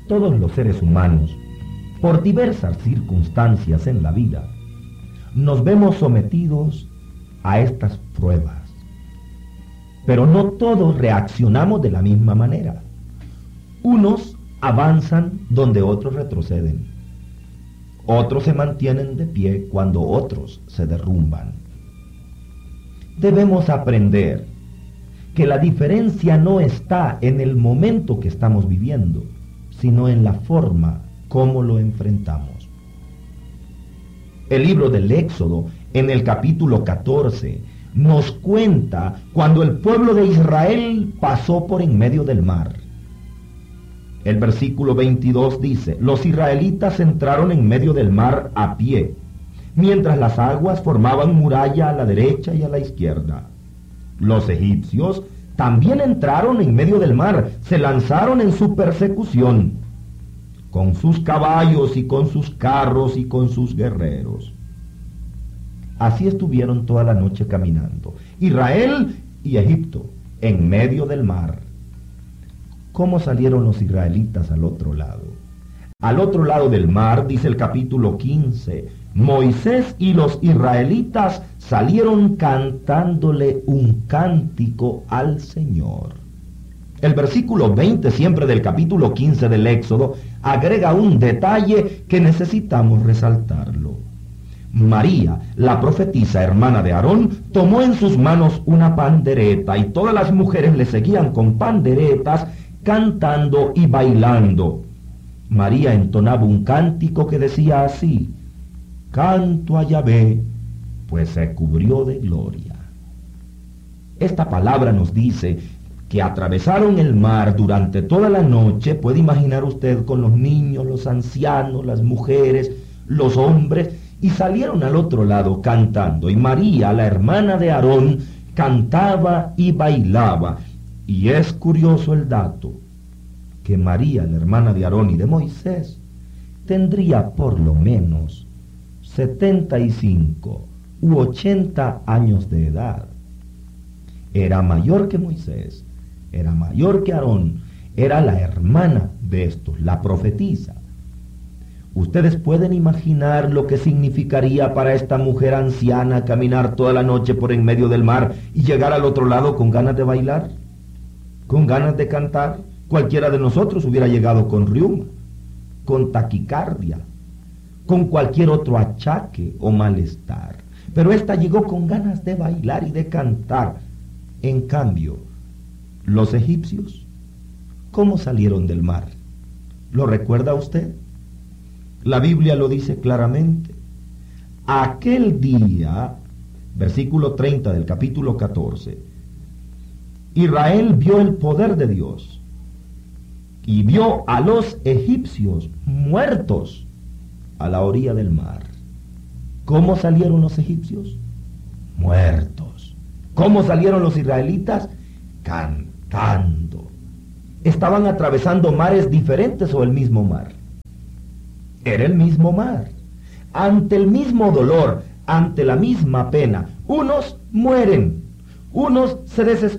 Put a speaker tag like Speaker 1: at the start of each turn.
Speaker 1: Todos los seres humanos, por diversas circunstancias en la vida, nos vemos sometidos a estas pruebas. Pero no todos reaccionamos de la misma manera. Unos avanzan donde otros retroceden. Otros se mantienen de pie cuando otros se derrumban. Debemos aprender que la diferencia no está en el momento que estamos viviendo, sino en la forma como lo enfrentamos. El libro del Éxodo, en el capítulo 14, nos cuenta cuando el pueblo de Israel pasó por en medio del mar. El versículo 22 dice: los israelitas entraron en medio del mar a pie, mientras las aguas formaban muralla a la derecha y a la izquierda. Los egipcios también entraron en medio del mar, se lanzaron en su persecución, con sus caballos y con sus carros y con sus guerreros. Así estuvieron toda la noche caminando, Israel y Egipto, en medio del mar. ¿Cómo salieron los israelitas al otro lado? Al otro lado del mar, dice el capítulo 15, Moisés y los israelitas salieron cantándole un cántico al Señor. El versículo 20, siempre del capítulo 15 del Éxodo, agrega un detalle que necesitamos resaltarlo. María, la profetisa hermana de Aarón, tomó en sus manos una pandereta y todas las mujeres le seguían con panderetas, cantando y bailando. María entonaba un cántico que decía así: canto a Yahvé, pues se cubrió de gloria. Esta palabra nos dice que atravesaron el mar durante toda la noche. Puede imaginar usted, con los niños, los ancianos, las mujeres, los hombres, y salieron al otro lado cantando. Y María, la hermana de Aarón, cantaba y bailaba. Y es curioso el dato, que María, la hermana de Aarón y de Moisés, tendría por lo menos 75 u 80 años de edad. Era mayor que Moisés, era mayor que Aarón, era la hermana de estos, la profetisa. Ustedes pueden imaginar lo que significaría para esta mujer anciana caminar toda la noche por en medio del mar y llegar al otro lado con ganas de bailar, con ganas de cantar. Cualquiera de nosotros hubiera llegado con reuma, con taquicardia, con cualquier otro achaque o malestar. Pero esta llegó con ganas de bailar y de cantar. En cambio, los egipcios, ¿cómo salieron del mar? ¿Lo recuerda usted? La Biblia lo dice claramente. Aquel día, versículo 30 del capítulo 14, Israel vio el poder de Dios y vio a los egipcios muertos a la orilla del mar. ¿Cómo salieron los egipcios? Muertos. ¿Cómo salieron los israelitas? Cantando. ¿Estaban atravesando mares diferentes o el mismo mar? Era el mismo mar. Ante el mismo dolor, ante la misma pena, unos mueren, unos se desesperan.